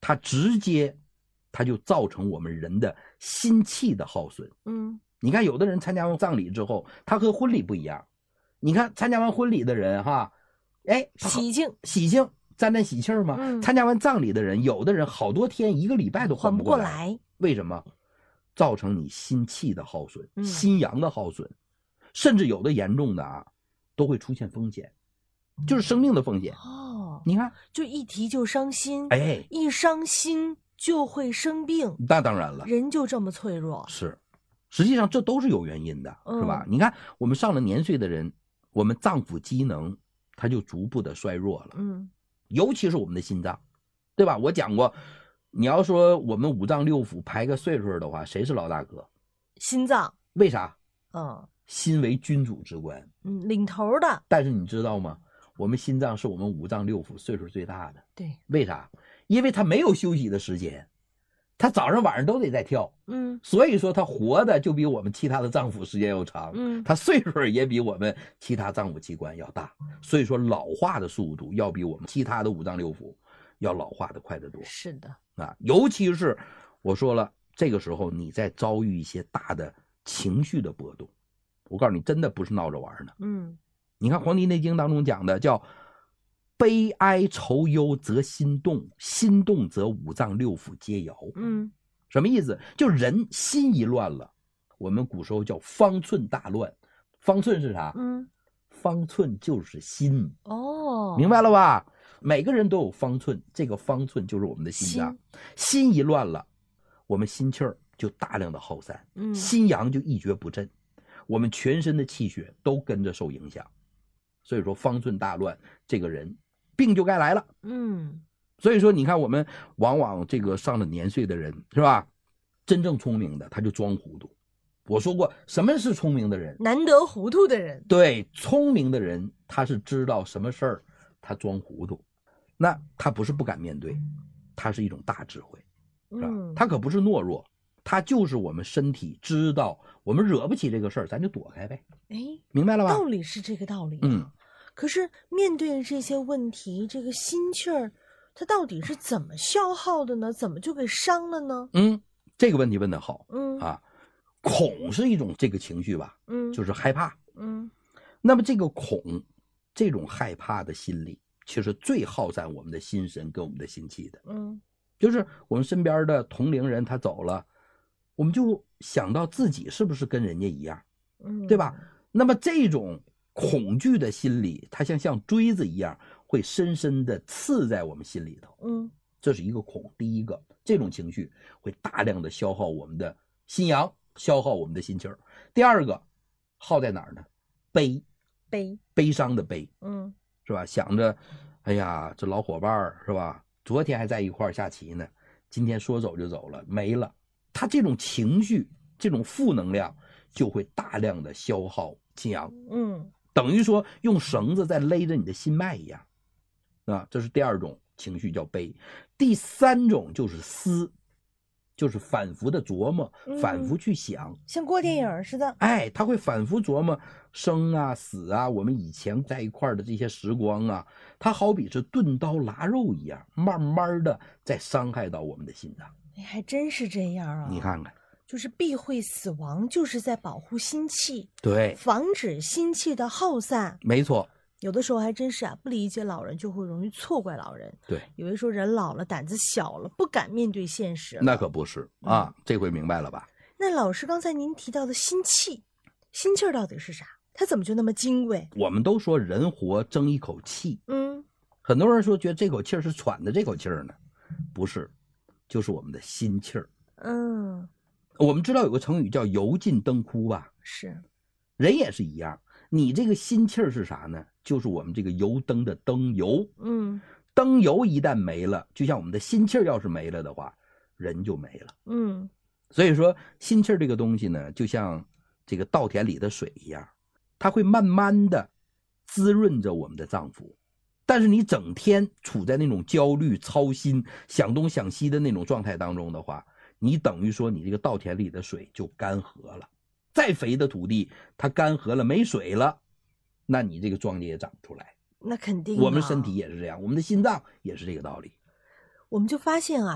它直接它就造成我们人的心气的耗损。你看有的人参加完葬礼之后，他和婚礼不一样。你看参加完婚礼的人哈，喜庆沾沾喜气嘛。参加完葬礼的人，有的人好多天1个礼拜都缓不过来。为什么？造成你心气的耗损，心阳的耗损，甚至有的严重的都会出现风险，就是生命的风险。你看， 就一提就伤心，一伤心就会生病。 那当然了， 人就这么脆弱。 是，实际上这都是有原因的，是吧？你看我们上了年岁的人，我们脏腑机能它就逐步的衰弱了。尤其是我们的心脏，对吧？我讲过，你要说我们五脏六腑排个岁数的话，谁是老大哥？ 心脏。 为啥？心为君主之官， 领头的。 但是你知道吗？我们心脏是我们五脏六腑岁数最大的。 对， 为啥？因为它没有休息的时间，它早上晚上都得在跳。所以说它活的就比我们其他的脏腑时间要长。它岁数也比我们其他脏腑器官要大。所以说老化的速度要比我们其他的五脏六腑要老化的快得多。 是的尤其是我说了，这个时候你在遭遇一些大的情绪的波动，我告诉你，真的不是闹着玩的。你看《黄帝内经》当中讲的叫悲哀愁忧则心动，心动则五脏六腑皆摇。什么意思？就人心一乱了，我们古时候叫方寸大乱。方寸是啥？方寸就是心。明白了吧？每个人都有方寸，这个方寸就是我们的心脏。心一乱了，我们心气儿就大量的耗散，心阳就一蹶不振，我们全身的气血都跟着受影响。所以说方寸大乱，这个人病就该来了。所以说你看我们往往这个上了年岁的人，是吧？真正聪明的他就装糊涂。我说过，什么是聪明的人？ 难得糊涂的人。 对，聪明的人他是知道什么事儿他装糊涂，那他不是不敢面对，他是一种大智慧，是吧？他可不是懦弱，他就是我们身体知道我们惹不起这个事儿，咱就躲开呗。明白了吧？ 道理是这个道理。可是面对这些问题，这个心气儿它到底是怎么消耗的呢？怎么就给伤了呢？ 这个问题问得好。恐是一种这个情绪吧，就是害怕。那么这个恐，这种害怕的心理，其实最耗散我们的心神跟我们的心气的。就是我们身边的同龄人他走了，我们就想到自己是不是跟人家一样，对吧？那么这种恐惧的心理，它像锥子一样，会深深的刺在我们心里头。这是一个恐。第一个，这种情绪会大量的消耗我们的心阳，消耗我们的心气儿。第二个，耗在哪儿呢？悲伤的悲。是吧？想着，哎呀，这老伙伴是吧？昨天还在一块儿下棋呢，今天说走就走了，没了。他这种情绪，这种负能量，就会大量的消耗心阳。等于说用绳子在勒着你的心脉一样。这是第二种情绪，叫悲。第三种就是思，就是反复的琢磨，反复去想， 像过电影似的。 他会反复琢磨生啊死啊，我们以前在一块的这些时光啊，它好比是钝刀剌肉一样，慢慢的在伤害到我们的心脏。 还真是这样啊！ 你看看， 就是避讳死亡，就是在保护心气， 对， 防止心气的耗散。 没错。 有的时候还真是不理解老人，就会容易错怪老人。 对， 以为说人老了胆子小了，不敢面对现实了。 那可不是这回明白了吧？ 那老师刚才您提到的心气，心气儿到底是啥？它怎么就那么金贵？ 我们都说人活争一口气，很多人说觉得这口气是喘的这口气呢，不是，就是我们的心气儿。我们知道有个成语叫油尽灯枯吧？ 是， 人也是一样。你这个心气儿是啥呢？就是我们这个油灯的灯油。灯油一旦没了，就像我们的心气儿要是没了的话，人就没了。所以说心气儿这个东西呢，就像这个稻田里的水一样，它会慢慢的滋润着我们的脏腑。但是你整天处在那种焦虑、操心、想东想西的那种状态当中的话，你等于说你这个稻田里的水就干涸了。再肥的土地它干涸了没水了，那你这个庄稼也长不出来。 那肯定。 我们身体也是这样，我们的心脏也是这个道理。 我们就发现